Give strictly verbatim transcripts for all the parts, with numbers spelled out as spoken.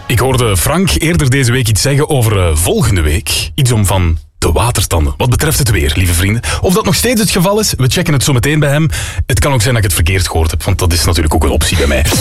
Ik hoorde Frank eerder deze week iets zeggen over uh, volgende week. Iets om van de watertanden. Wat betreft het weer, lieve vrienden. Of dat nog steeds het geval is, we checken het zo meteen bij hem. Het kan ook zijn dat ik het verkeerd gehoord heb, want dat is natuurlijk ook een optie bij mij.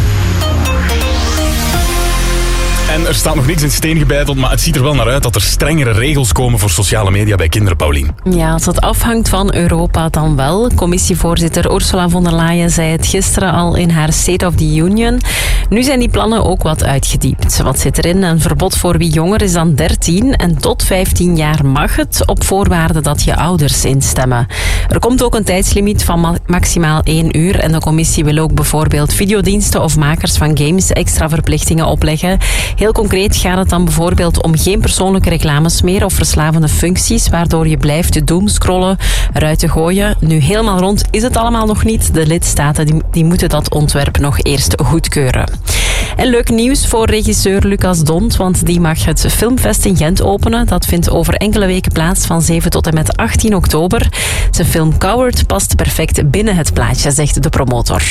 En er staat nog niks in steen gebeiteld, maar het ziet er wel naar uit dat er strengere regels komen voor sociale media bij kinderen, Paulien. Ja, als het afhangt van Europa dan wel. Commissievoorzitter Ursula von der Leyen zei het gisteren al in haar State of the Union. Nu zijn die plannen ook wat uitgediept. Wat zit erin? Een verbod voor wie jonger is dan dertien en tot vijftien jaar mag het, op voorwaarde dat je ouders instemmen. Er komt ook een tijdslimiet van ma- maximaal één uur en de commissie wil ook bijvoorbeeld videodiensten of makers van games extra verplichtingen opleggen. Heel concreet gaat het dan bijvoorbeeld om geen persoonlijke reclames meer of verslavende functies, waardoor je blijft doomscrollen, eruit te gooien. Nu, helemaal rond is het allemaal nog niet. De lidstaten die, die moeten dat ontwerp nog eerst goedkeuren. En leuk nieuws voor regisseur Lucas D'Hondt, want die mag het Filmfest in Gent openen. Dat vindt over enkele weken plaats van zeven tot en met achttien oktober. Zijn film Coward past perfect binnen het plaatje, zegt de promotor.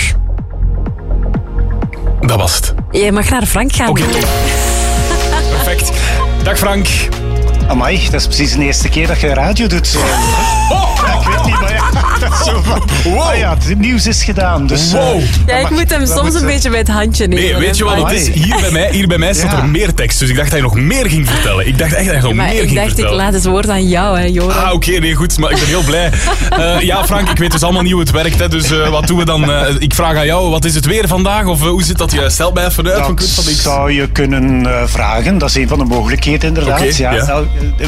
Dat was het. Je mag naar Frank gaan. Oké, okay. Perfect. Dag Frank. Amai, dat is precies de eerste keer dat je radio doet. Zo. Oh. Ja, ik weet niet, maar ja, dat is zo van... Wow. Ah ja, het nieuws is gedaan, dus... Wow. Ja, ik moet hem soms een beetje bij het handje nemen. Nee, weet je wat het is? Hier bij mij, hier bij mij staat ja. er meer tekst, dus ik dacht dat je nog meer ging vertellen. Ik dacht echt dat je nog ja, meer ik ging dacht, vertellen. Ik laat het woord aan jou, hè, Joran. Ah, oké, okay, nee, goed, maar ik ben heel blij. Uh, ja, Frank, ik weet dus allemaal niet hoe het werkt, hè, dus uh, wat doen we dan? Uh, ik vraag aan jou, wat is het weer vandaag? Of uh, hoe zit dat? Je stelt mij even uit. Dat van zou je kunnen uh, vragen, dat is een van de mogelijkheden inderdaad. Okay, ja. ja. Nou,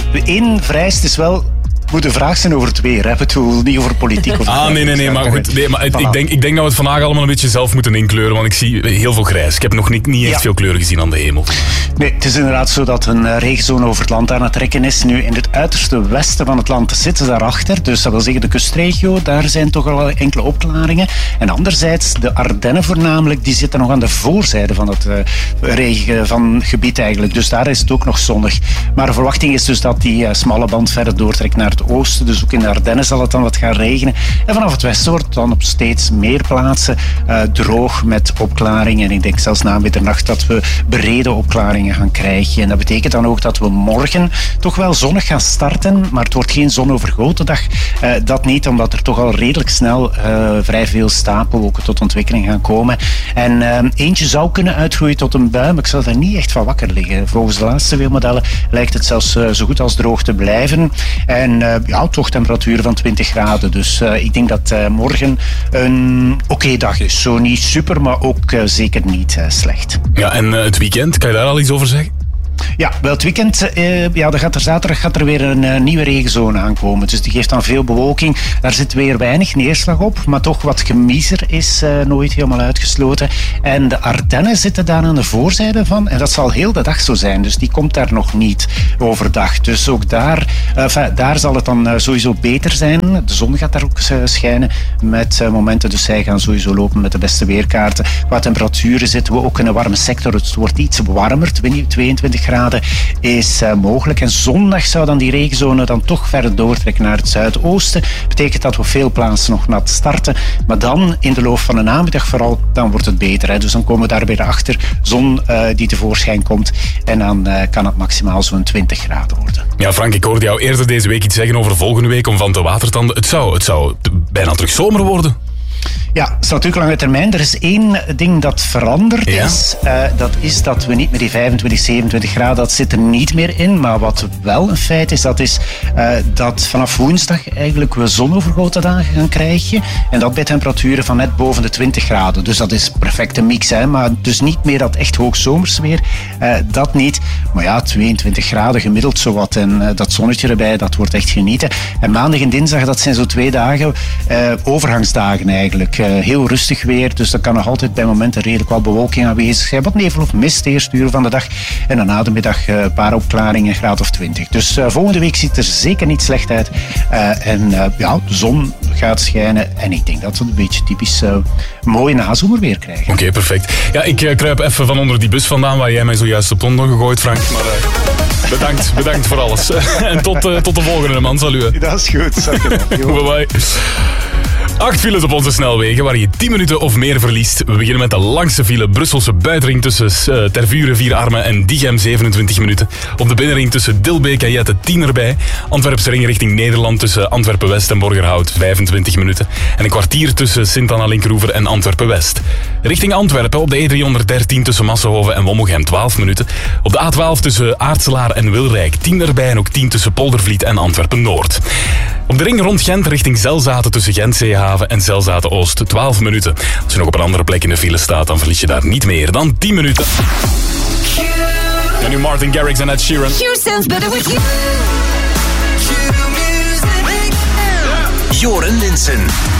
één vereist is wel... moet de vraag zijn over het weer, hè? Het wil niet over politiek. Of ah, nee, nee, nee, maar goed. Nee, maar het, ik, denk, ik denk dat we het vandaag allemaal een beetje zelf moeten inkleuren, want ik zie heel veel grijs. Ik heb nog niet, niet echt ja. veel kleuren gezien aan de hemel. Nee, het is inderdaad zo dat een uh, regenzone over het land aan het trekken is. Nu, in het uiterste westen van het land zitten ze daarachter. Dus dat wil zeggen de kustregio, daar zijn toch al enkele opklaringen. En anderzijds, de Ardennen voornamelijk, die zitten nog aan de voorzijde van het uh, regen, van gebied eigenlijk. Dus daar is het ook nog zonnig. Maar de verwachting is dus dat die uh, smalle band verder doortrekt naar het oosten, dus ook in de Ardennen zal het dan wat gaan regenen. En vanaf het westen wordt het dan op steeds meer plaatsen uh, droog met opklaringen. En ik denk zelfs na middernacht dat we bereden opklaringen gaan krijgen. En dat betekent dan ook dat we morgen toch wel zonnig gaan starten, maar het wordt geen zonovergoten dag. Uh, dat niet, omdat er toch al redelijk snel uh, vrij veel stapelwolken tot ontwikkeling gaan komen. En uh, eentje zou kunnen uitgroeien tot een bui, maar ik zal daar niet echt van wakker liggen. Volgens de laatste weermodellen lijkt het zelfs uh, zo goed als droog te blijven. En uh, ja, toch temperaturen van twintig graden. Dus uh, ik denk dat uh, morgen een oké okay dag is. Zo niet super, maar ook uh, zeker niet uh, slecht. Ja, en uh, het weekend, kan je daar al iets over zeggen? Ja, wel het weekend, uh, ja, dan gaat er zaterdag gaat er weer een uh, nieuwe regenzone aankomen. Dus die geeft dan veel bewolking. Daar zit weer weinig neerslag op, maar toch wat gemiezer is uh, nooit helemaal uitgesloten. En de Ardennen zitten daar aan de voorzijde van. En dat zal heel de dag zo zijn. Dus die komt daar nog niet overdag. Dus ook daar, uh, enfin, daar zal het dan uh, sowieso beter zijn. De zon gaat daar ook uh, schijnen met uh, momenten. Dus zij gaan sowieso lopen met de beste weerkaarten. Qua temperaturen zitten we ook in een warme sector. Het wordt iets warmer, tweeëntwintig graden is uh, mogelijk. En zondag zou dan die regenzone dan toch verder doortrekken naar het zuidoosten. Betekent dat we veel plaatsen nog nat starten. Maar dan in de loop van de namiddag vooral, dan wordt het beter. Hè. Dus dan komen we daar weer achter. Zon uh, die tevoorschijn komt. En dan uh, kan het maximaal zo'n twintig graden worden. Ja, Frank, ik hoorde jou eerder deze week iets zeggen over volgende week om van de watertanden. Het zou, het zou bijna terug zomer worden. Ja, dat is natuurlijk lange termijn. Er is één ding dat veranderd ja. is. Uh, dat is dat we niet meer die vijfentwintig, zevenentwintig graden, dat zit er niet meer in. Maar wat wel een feit is, dat is uh, dat vanaf woensdag eigenlijk we zonovergoten dagen gaan krijgen. En dat bij temperaturen van net boven de twintig graden. Dus dat is een perfecte mix. Hè? Maar dus niet meer dat echt hoogzomers weer. Uh, dat niet. Maar ja, tweeëntwintig graden gemiddeld zowat. En uh, dat zonnetje erbij, dat wordt echt genieten. En maandag en dinsdag, dat zijn zo twee dagen, uh, overgangsdagen eigenlijk. Uh, heel rustig weer, dus er kan nog altijd bij momenten redelijk wel bewolking aanwezig zijn. Wat nevel of mist de eerste uur van de dag. En dan na de middag uh, een paar opklaringen, graad of twintig. Dus uh, volgende week ziet het er zeker niet slecht uit. Uh, en uh, ja, de zon gaat schijnen. En ik denk dat we een beetje typisch uh, mooi nazomerweer krijgen. Oké, okay, perfect. Ja, ik uh, kruip even van onder die bus vandaan waar jij mij zojuist op Londen gegooid, Frank. Maar uh, bedankt, bedankt voor alles. En tot, uh, tot de volgende, man. Salut. Dat is goed. Bye bye. Acht files op onze snelwegen waar je tien minuten of meer verliest. We beginnen met de langste file. Brusselse buitenring tussen uh, Tervuren, Vierarmen en Diegem zevenentwintig minuten. Op de binnenring tussen Dilbeek en Jette tien erbij. Antwerpse ring richting Nederland tussen Antwerpen-West en Borgerhout vijfentwintig minuten. En een kwartier tussen Sint-Anna-Linkroever en Antwerpen-West. Richting Antwerpen op de E driehonderddertien tussen Massenhoven en Wommegem twaalf minuten. Op de A twaalf tussen Aartselaar en Wilrijk tien erbij en ook tien tussen Poldervliet en Antwerpen-Noord. Op de ring rond Gent richting Zelzaten tussen Gent-Zeehaven en Zelzaten-Oost twaalf minuten. Als je nog op een andere plek in de file staat, dan verlies je daar niet meer dan tien minuten. En nu Martin Garrix en Ed Sheeran. Joren Linssen.